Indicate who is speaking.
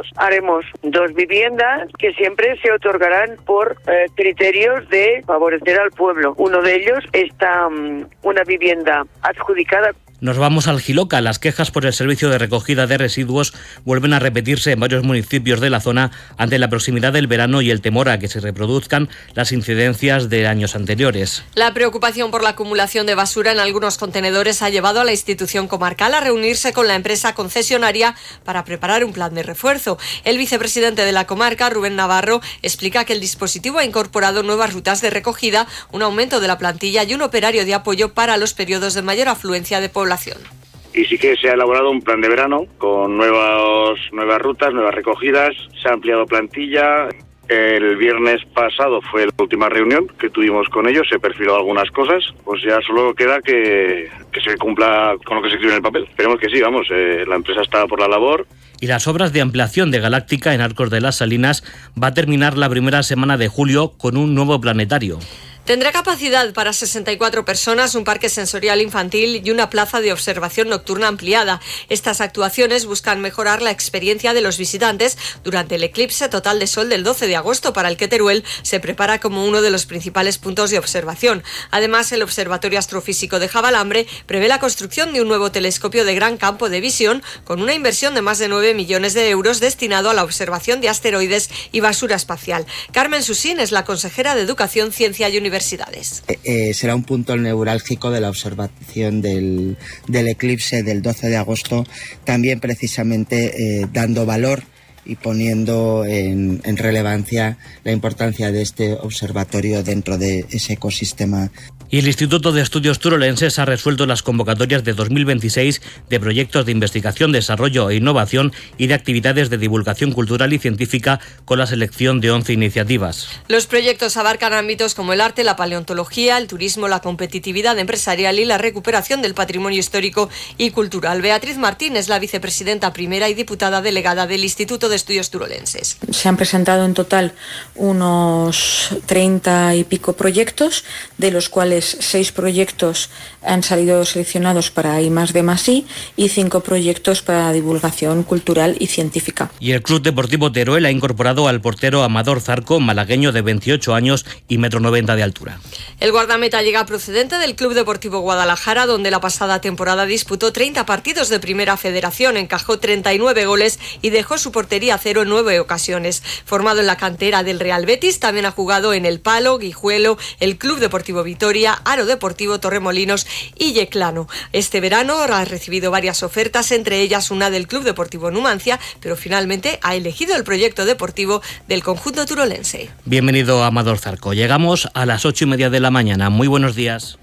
Speaker 1: 2. Haremos 2 viviendas que siempre se otorgarán por criterios de favorecer al pueblo. Uno de ellos está una vivienda adjudicada.
Speaker 2: Nos vamos al Jiloca. Las quejas por el servicio de recogida de residuos vuelven a repetirse en varios municipios de la zona ante la proximidad del verano y el temor a que se reproduzcan las incidencias de años anteriores.
Speaker 3: La preocupación por la acumulación de basura en algunos contenedores ha llevado a la institución comarcal a reunirse con la empresa concesionaria para preparar un plan de refuerzo. El vicepresidente de la comarca, Rubén Navarro, explica que el dispositivo ha incorporado nuevas rutas de recogida, un aumento de la plantilla y un operario de apoyo para los periodos de mayor afluencia de población.
Speaker 4: Y sí que se ha elaborado un plan de verano con nuevas rutas, nuevas recogidas, se ha ampliado plantilla. El viernes pasado fue la última reunión que tuvimos con ellos, se perfiló algunas cosas, pues ya solo queda que se cumpla con lo que se escribe en el papel. Esperemos que sí, vamos, la empresa está por la labor.
Speaker 2: Y las obras de ampliación de Galáctica en Arcos de las Salinas va a terminar la primera semana de julio con un nuevo planetario.
Speaker 3: Tendrá capacidad para 64 personas, un parque sensorial infantil y una plaza de observación nocturna ampliada. Estas actuaciones buscan mejorar la experiencia de los visitantes durante el eclipse total de sol del 12 de agosto, para el que Teruel se prepara como uno de los principales puntos de observación. Además, el Observatorio Astrofísico de Javalambre prevé la construcción de un nuevo telescopio de gran campo de visión con una inversión de más de 9 millones de euros destinado a la observación de asteroides y basura espacial. Carmen Susín es la consejera de Educación, Ciencia y Universidades.
Speaker 5: Será un punto neurálgico de la observación del eclipse del 12 de agosto, también precisamente dando valor y poniendo en relevancia la importancia de este observatorio dentro de ese ecosistema.
Speaker 2: Y el Instituto de Estudios Turolenses ha resuelto las convocatorias de 2026 de proyectos de investigación, desarrollo e innovación y de actividades de divulgación cultural y científica con la selección de 11 iniciativas.
Speaker 3: Los proyectos abarcan ámbitos como el arte, la paleontología, el turismo, la competitividad empresarial y la recuperación del patrimonio histórico y cultural. Beatriz Martín es la vicepresidenta primera y diputada delegada del Instituto de Estudios Turolenses.
Speaker 6: Se han presentado en total unos 30 y pico proyectos, de los cuales 6 proyectos han salido seleccionados para I+D+I y 5 proyectos para divulgación cultural y científica.
Speaker 2: Y el Club Deportivo Teruel ha incorporado al portero Amador Zarco, malagueño de 28 años y 1,90 m de altura.
Speaker 3: El guardameta llega procedente del Club Deportivo Guadalajara, donde la pasada temporada disputó 30 partidos de Primera Federación, encajó 39 goles y dejó su portería a cero en 9 ocasiones. Formado en la cantera del Real Betis, también ha jugado en El Palo, Guijuelo, el Club Deportivo Vitoria, Aro Deportivo, Torremolinos y Yeclano. Este verano ha recibido varias ofertas, entre ellas una del Club Deportivo Numancia, pero finalmente ha elegido el proyecto deportivo del conjunto turolense.
Speaker 2: Bienvenido, Amador Zarco. Llegamos a las 8:30 de la mañana. Muy buenos días.